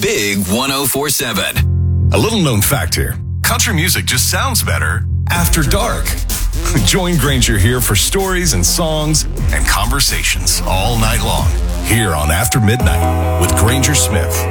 Big 104.7. A little known fact here. Country music just sounds better after dark. Join Granger here for stories and songs and conversations all night long here on After Midnight with Granger Smith.